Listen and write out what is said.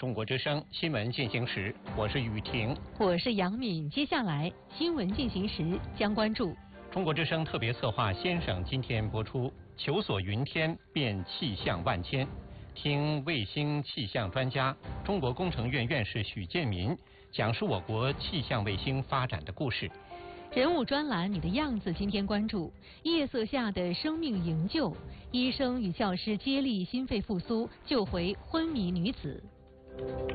中国之声新闻进行时，我是雨婷， 我是杨敏。接下来新闻进行时将关注中国之声特别策划先生今天播出求索云天变气象万千，听卫星气象专家、中国工程院院士许建民讲述我国气象卫星发展的故事。 人物专栏你的样子，今天关注夜色下的生命营救，医生与教师接力心肺复苏，救回昏迷女子。